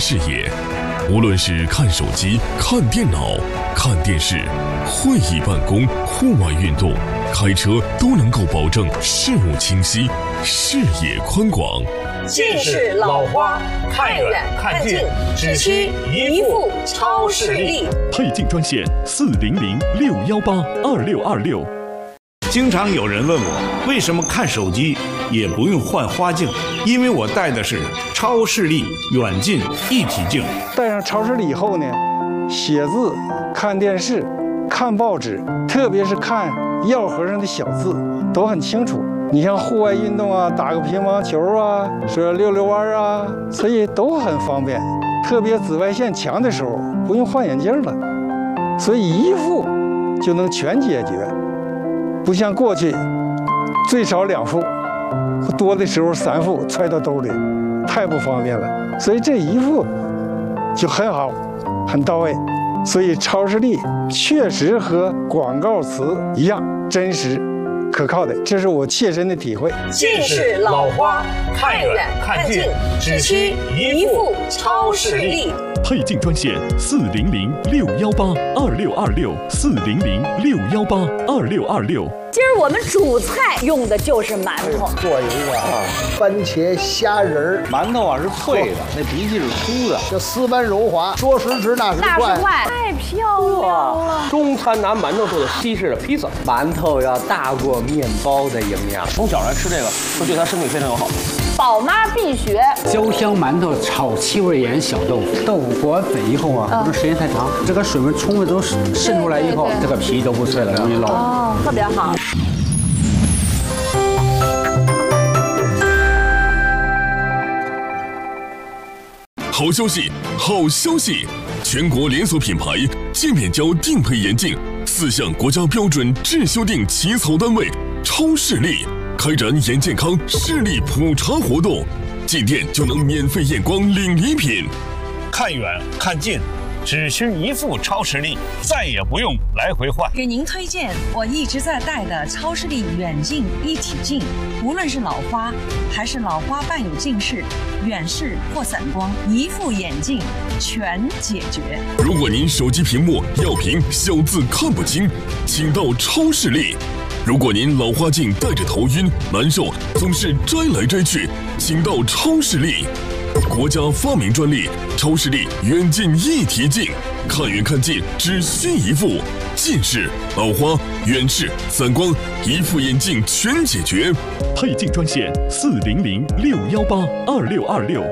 视野。无论是看手机、看电脑、看电视、会议办公、户外运动、开车，都能够保证视物清晰、视野宽广。 近视老花，看远看近，只需一副超视力。 配镜专线400-618-2626。 经常有人问我，为什么看手机也不用换花镜？因为我戴的是超视力远近一体镜。 戴上超视力以后呢，写字、看电视、看报纸，特别是看药盒上的小字，都很清楚。你像户外运动啊，打个乒乓球啊，说溜溜弯啊，所以都很方便。特别紫外线强的时候，不用换眼镜了，所以一副就能全解决。不像过去最少2副，多的时候3副揣到兜里，太不方便了。所以这一副就很好，很到位。所以超视力确实和广告词一样真实可靠的，这是我切身的体会。 近视老花，看远看近，只需一副超视力。 配镜专线400-618-2626，400-618-2626。 今儿我们主菜用的就是馒头， 做一个番茄虾仁儿， 馒头是脆的，那皮筋是粗的， 这丝般柔滑，说时迟那时快， 太漂亮了。 中餐拿馒头做的西式的披萨， 馒头要大过面包的营养。 从小来吃这个，会对他身体非常有好。 宝妈必学焦香馒头炒气味盐小豆腐，豆腐裹完粉以后啊，不能时间太长，这个水分充分都渗出来以后，这个皮都不脆了，容易老。 哦，特别好。 好消息，好消息！全国连锁品牌界面胶定配眼镜4项国家标准质修订起草单位超视力开展眼健康视力普查活动，进店就能免费验光领礼品。 看远看近，只需一副超视力，再也不用来回换。 给您推荐我一直在戴的超视力远近一体镜，无论是老花还是老花伴有近视、远视或散光，一副眼镜全解决。 如果您手机屏幕药屏小字看不清，请到超视力。如果您老花镜戴着头晕难受，总是摘来摘去，请到超视力。国家发明专利超视力远近一体镜，看远看近只需一副，近视、老花、远视、散光，一副眼镜全解决。 配镜专线400-618-2626。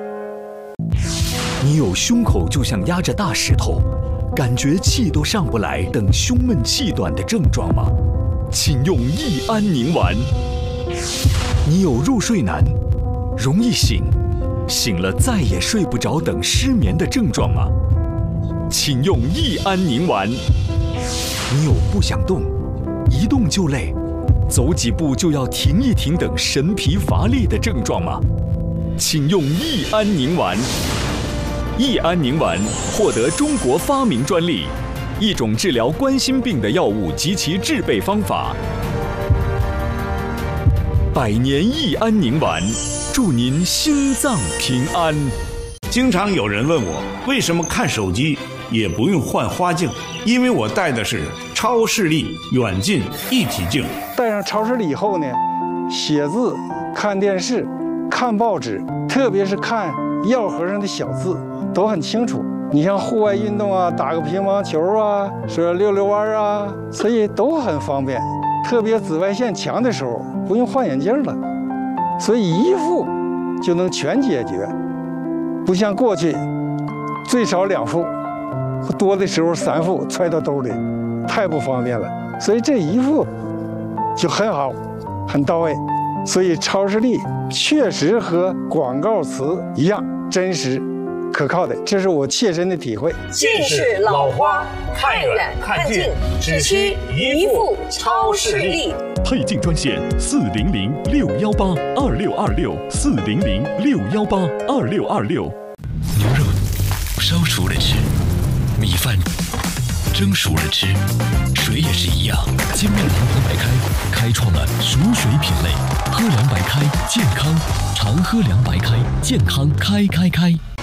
你有胸口就像压着大石头，感觉气都上不来等胸闷气短的症状吗？请用益安宁丸。你有入睡难、容易醒了再也睡不着等失眠的症状吗？请用益安宁丸。你有不想动、一动就累、走几步就要停一停等神疲乏力的症状吗？请用益安宁丸。益安宁丸获得中国发明专利，一种治疗冠心病的药物及其制备方法。100年益安宁丸，祝您心脏平安。 经常有人问我，为什么看手机也不用换花镜？因为我戴的是超视力远近一体镜。 戴上超视力以后呢，写字、看电视、看报纸，特别是看药盒上的小字，都很清楚。你像户外运动啊，打个乒乓球啊，说溜溜弯啊，所以都很方便。特别紫外线强的时候，不用换眼镜了，所以一副就能全解决。不像过去最少2副，多的时候3副揣到兜里，太不方便了。所以这一副就很好，很到位。所以超视力确实和广告词一样真实可靠的，这是我切身的体会。 近视老花，看远看近，只需一副超视力。 配镜专线400-618-2626，400-618-2626。 牛肉烧熟了吃，米饭蒸熟了吃，水也是一样。金麦郎黄白开开创了熟水品类，喝凉白开健康，常喝凉白开健康开开开。